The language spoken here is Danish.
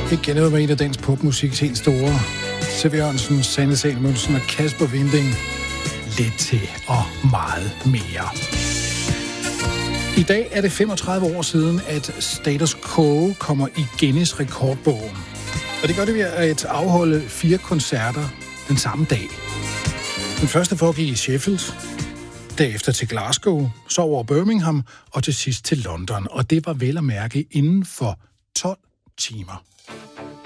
Igen noget med en af dansk popmusiks helt store. C.V. Jørgensen, Sanne Salomonsen og Kasper Winding. Lidt til og meget mere. I dag er det 35 år siden, at Status Quo kommer i Guinness rekordbogen. Og det gør det ved at afholde 4 koncerter den samme dag. Den første foregik i Sheffield, derefter til Glasgow, så over Birmingham og til sidst til London. Og det var vel at mærke inden for 12 timer.